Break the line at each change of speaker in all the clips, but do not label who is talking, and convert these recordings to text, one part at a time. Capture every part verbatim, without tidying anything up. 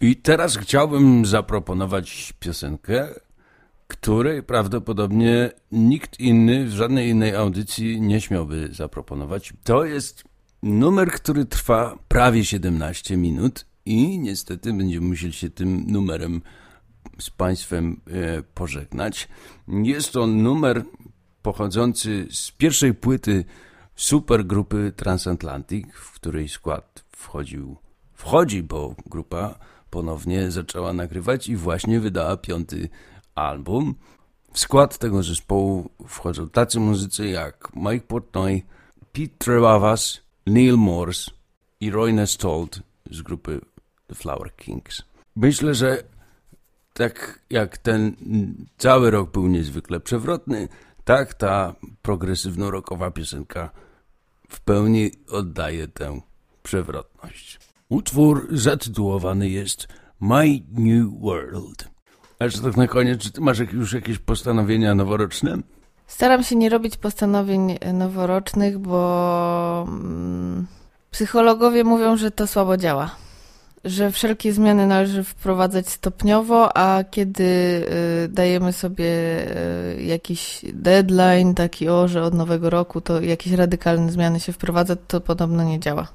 I teraz chciałbym zaproponować piosenkę, której prawdopodobnie nikt inny w żadnej innej audycji nie śmiałby zaproponować. To jest numer, który trwa prawie siedemnaście minut i niestety będziemy musieli się tym numerem z Państwem e, pożegnać. Jest to numer pochodzący z pierwszej płyty supergrupy Transatlantic, w której skład wchodził, wchodzi, bo grupa ponownie zaczęła nagrywać i właśnie wydała piąty album. W skład tego zespołu wchodzą tacy muzycy jak Mike Portnoy, Pete Trevavas, Neil Morse i Roy Nestold z grupy The Flower Kings. Myślę, że tak jak ten cały rok był niezwykle przewrotny, tak ta progresywno-rockowa piosenka w pełni oddaje tę przewrotność. Utwór zatytułowany jest My New World. A jeszcze tak na koniec, czy ty masz już jakieś postanowienia noworoczne?
Staram się nie robić postanowień noworocznych, bo mm, psychologowie mówią, że to słabo działa. Że wszelkie zmiany należy wprowadzać stopniowo, a kiedy y, dajemy sobie y, jakiś deadline, taki o, że od nowego roku to jakieś radykalne zmiany się wprowadza, to podobno nie działa.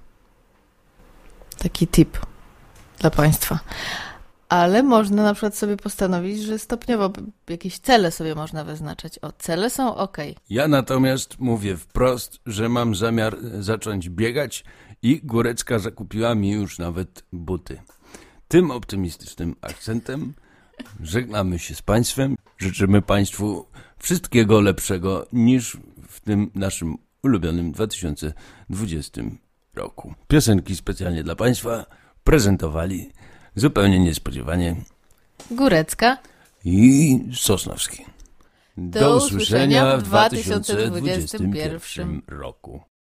Taki tip dla Państwa. Ale można na przykład sobie postanowić, że stopniowo jakieś cele sobie można wyznaczać. O, cele są okej.
Ja natomiast mówię wprost, że mam zamiar zacząć biegać i Górecka zakupiła mi już nawet buty. Tym optymistycznym akcentem żegnamy się z Państwem. Życzymy Państwu wszystkiego lepszego niż w tym naszym ulubionym dwa tysiące dwudziestym roku. Piosenki specjalnie dla Państwa prezentowali zupełnie niespodziewanie
Górecka
i Sosnowski.
Do, Do usłyszenia w dwa tysiące dwudziestym pierwszym
roku.